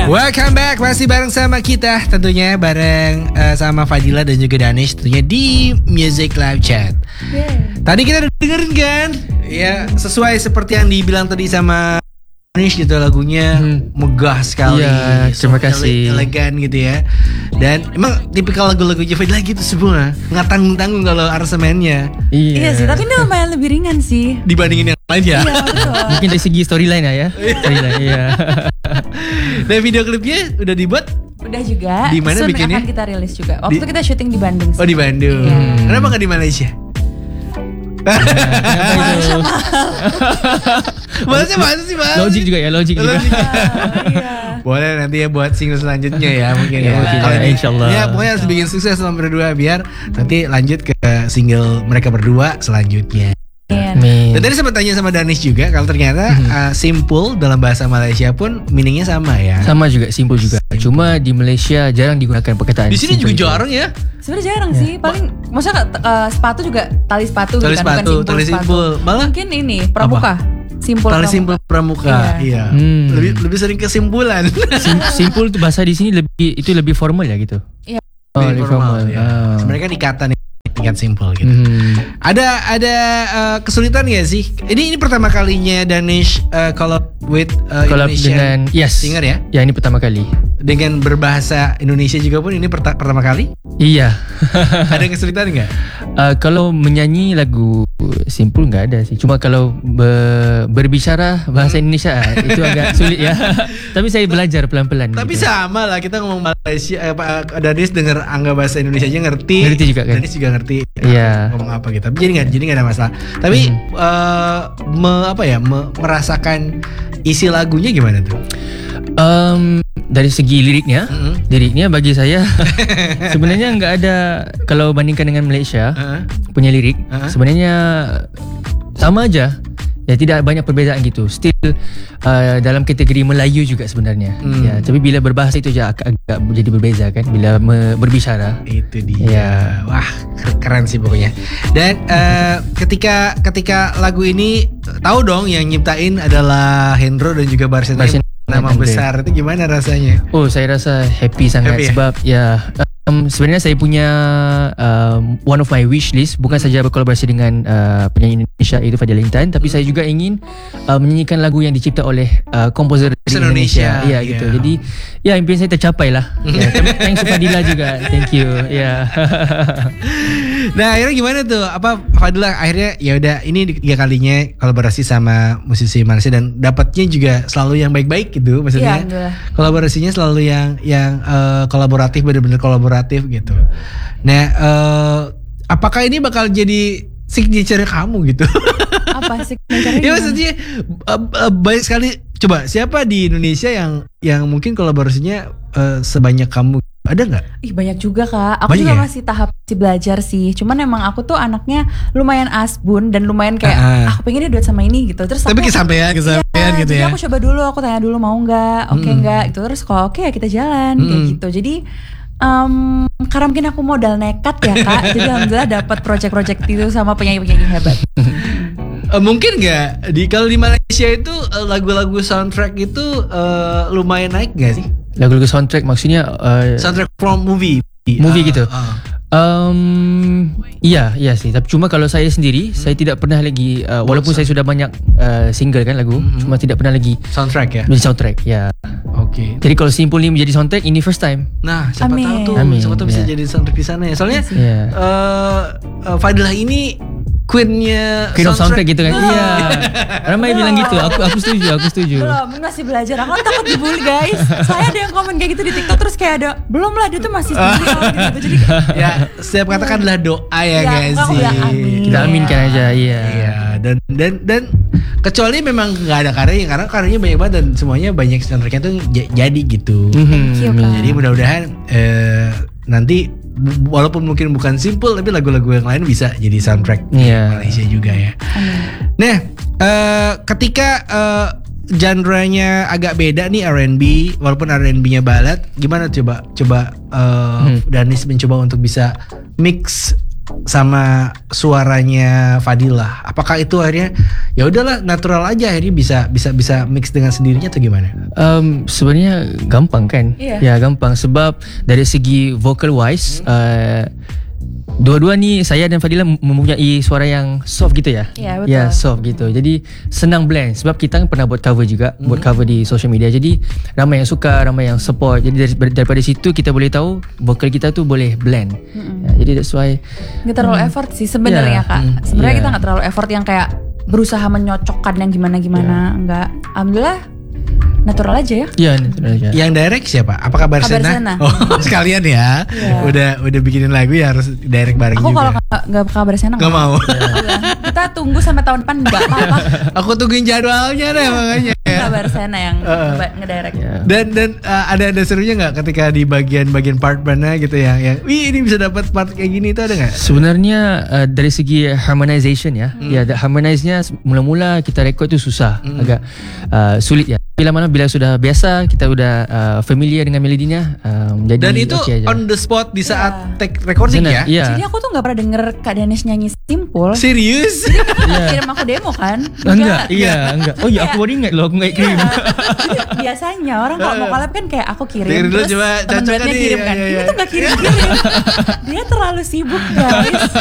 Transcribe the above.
Welcome back, masih bareng sama kita tentunya, bareng sama Fadila dan juga Danish tentunya di Music Live Chat. Tadi kita udah dengerin kan? Ya, sesuai seperti yang dibilang tadi sama Danish gitu, lagunya megah sekali. Iya, terima kasih. Elegan gitu ya. Dan emang tipikal lagu-lagunya Fadila gitu semua, nggak tanggung-tanggung kalau aransemennya. Iya sih, tapi ini lumayan lebih ringan sih dibandingin yang lain ya. Iya, betul. Mungkin dari segi storyline ya. Storyline, iya. Dan video klipnya udah dibuat? Udah juga. Di mana soon bikinnya? akan kita rilis juga. Waktu itu kita syuting di Bandung sih. Oh, di Bandung. Iya. Kenapa nggak di Malaysia? Masa sih Bang? Logik juga ya, logik juga. Iya. Boleh nanti ya buat single selanjutnya ya mungkin ya. Mungkin Kalau ya, ini- insyaallah. Ya pokoknya harus bikin sukses sama berdua biar nanti lanjut ke single mereka berdua selanjutnya. Amin. Dan tadi sempat tanya sama Danish juga kalau ternyata simple dalam bahasa Malaysia pun meaningnya sama ya. Sama juga, simple juga. Cuma di Malaysia jarang digunakan perkataan. Di sini juga simple itu. jarang ya. Sebenarnya jarang sih. Paling maksudnya sepatu juga tali sepatu Tali gitu kan, sepatu, bukan tali simpul. Malah Mungkin ini pramuka. Simpul tali pramuka. simpul pramuka. Iya. Lebih sering kesimpulan. Simple itu bahasa di sini lebih formal ya gitu. Iya. Oh, Lebih lebih formal. ya. Sebenarnya kan ikatan simpel gitu. Ada kesulitan gak sih? Ini pertama kalinya Danish collab with Collab Indonesian dengan singer ya? Ya, ini pertama kali. Dengan berbahasa Indonesia juga pun ini pertama kali? Iya. Ada kesulitan gak? Kalau menyanyi lagu simple nggak ada sih. Cuma kalau berbicara bahasa Indonesia itu agak sulit ya. Tapi saya belajar pelan-pelan. Tapi gitu. sama lah, kita ngomong Malaysia, Danish denger angga bahasa Indonesia aja ngerti. Ngerti juga kan? Danish juga ngerti. Iya. Ngomong apa gitu. Tapi jadi nggak ada masalah. Tapi merasakan isi lagunya gimana tuh? Dari segi liriknya bagi saya sebenarnya nggak ada, kalau bandingkan dengan Malaysia punya lirik, sebenarnya sama aja. Ya, tidak banyak perbezaan gitu. Still dalam kategori Melayu juga sebenarnya. Ya, tapi bila berbahasa itu agak jadi berbeza kan bila berbicara. Itu dia. Ya. Wah, keren sih pokoknya. Dan ketika lagu ini tahu dong yang nyiptain adalah Hendro dan juga Barsen, nama Andre. besar, itu gimana rasanya? Oh, saya rasa happy sangat. Happy ya? Sebab ya sebenarnya saya punya one of my wish list bukan saja berkolaborasi dengan penyanyi Indonesia itu Fadila Intan, tapi saya juga ingin menyanyikan lagu yang dicipta oleh komposer dari Indonesia. Indonesia. Ya, gitu. Jadi ya, impian saya tercapai lah. Ya, thanks to Fadila juga. Thank you. Ya. Nah, akhirnya gimana tuh? Apa Fadila akhirnya ya udah ini 3 kalinya kolaborasi sama musisi Malaysia dan dapatnya juga selalu yang baik-baik gitu, maksudnya. Iya, alhamdulillah. Kolaborasinya selalu yang kolaboratif, benar-benar kolaboratif gitu. Nah, apakah ini bakal jadi signature kamu gitu? Apa sih? Caranya Ya gimana? maksudnya banyak sekali. Coba siapa di Indonesia yang mungkin kolaborasinya sebanyak kamu? Ada nggak? Ih, banyak juga Kak. Aku Banyak juga ya? masih masih belajar sih. Cuman emang aku tuh anaknya lumayan asbun dan lumayan kayak aku pengen dia duet sama ini gitu. Terus Tapi aku kesampaian gitu jadi ya. aku coba dulu, aku tanya dulu mau nggak, oke nggak gitu. Terus kalau oke ya kita jalan kayak gitu. Jadi karena mungkin aku modal nekat ya Kak. Jadi alhamdulillah dapat project-project itu sama penyanyi-penyanyi hebat. Mungkin nggak kalau di Malaysia itu lagu-lagu soundtrack itu lumayan naik nggak sih? Lagu-lagu soundtrack maksudnya Soundtrack from movie gitu. Iya sih. Tapi cuma kalau saya sendiri, saya tidak pernah lagi walaupun saya sudah banyak single kan lagu, cuma tidak pernah lagi soundtrack ya. menjadi soundtrack. Ya. Oke. Jadi kalau Simple ini menjadi soundtrack ini first time. Nah, siapa Amin. tahu tuh, Amin, siapa tahu bisa ya. jadi soundtrack di sana ya. Soalnya Ya. Fadilah ini queennya Queen of soundtrack gitu kan. Iya. Ramai bilang gitu. Aku setuju. Belum, masih belajar. Aku takut dibully guys. Saya ada yang komen kayak gitu di TikTok terus kayak ada belum lah dia tuh masih studio gitu. Jadi ya, setiap kata kan adalah doa ya guys enggak, sih. udah amin. Kita aminkan aja. Iya. Iya, dan kecuali memang nggak ada karyanya, karena karyanya banyak banget dan semuanya banyak soundtracknya tuh jadi gitu. Thank you, Kak. Jadi mudah-mudahan nanti walaupun mungkin bukan Simple tapi lagu-lagu yang lain bisa jadi soundtrack di Iya. Malaysia juga ya. Nah, ketika genre-nya agak beda nih R&B, walaupun R&B-nya ballad, gimana coba Danis mencoba untuk bisa mix sama suaranya Fadila. Apakah itu akhirnya ya udahlah natural aja, akhirnya bisa mix dengan sendirinya atau gimana? Sebenarnya gampang kan? Ya gampang sebab dari segi vocal wise dua-dua ni saya dan Fadila mempunyai suara yang soft gitu ya. Ya, betul. Ya, soft gitu. Jadi senang blend sebab kita kan pernah buat cover juga, buat cover di social media. Jadi ramai yang suka, ramai yang support. Jadi daripada situ kita boleh tahu vokal kita tu boleh blend. Jadi that's why Gak terlalu effort sih sebenarnya Kak. Sebenarnya kita gak terlalu effort yang kayak berusaha menyocokkan yang gimana-gimana. Enggak. Alhamdulillah natural aja ya. ya natural aja. Yang direct siapa? Apa Kabar Kabar Sena? Sena. Oh, sekalian ya. Udah bikinin lagu ya harus direct bareng Aku juga. kalau gak Kabar Sena Gak mau. Udah. Kita tunggu sampai tahun depan gak apa-apa. Aku tungguin jadwalnya deh makanya. Kabar Sena yang ngedirect. Dan ada serunya nggak ketika di bagian part mana gitu yang wih ini bisa dapat part kayak gini itu ada nggak? Sebenarnya dari segi harmonization ya, ya harmonize-nya mula-mula kita record tu susah, agak sulit ya. Bila mana bila sudah biasa, kita udah familiar dengan melodinya, jadi Dan itu okay aja. on the spot di saat take recording ya? Iya. Jadi aku tuh gak pernah denger Kak Danesh nyanyi Simpul. Serius? Kirim aku demo kan? Enggak. Oh iya, aku baru ingat loh, aku nggak kirim. Jadi biasanya orang kalau mau collab kan kayak aku kirim, Kirim dulu, terus coba temen cocok duetnya nih, kirim kan. iya. Ini tuh gak kirim. Dia terlalu sibuk guys.